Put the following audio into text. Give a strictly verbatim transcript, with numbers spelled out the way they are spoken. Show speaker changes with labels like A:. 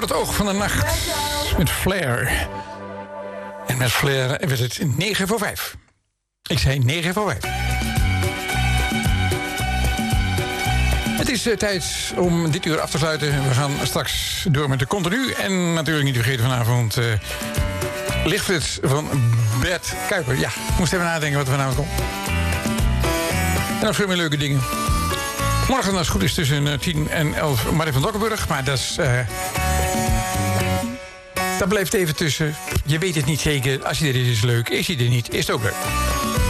A: Het oog van de nacht met Flair. En met Flair werd het negen voor vijf. Ik zei negen voor vijf. Het is uh, tijd om dit uur af te sluiten. We gaan straks door met de continu. En natuurlijk niet vergeten vanavond uh, Lichtflits van Bert Kuiper. Ja, ik moest even nadenken wat er vanavond komt. En nog veel meer leuke dingen. Morgen, als het goed is, tussen uh, tien en elf Marie van Dokkenburg. Maar dat is... Uh, dat blijft even tussen. Je weet het niet zeker. Als hij er is, is het leuk. Is hij er niet, is het ook leuk.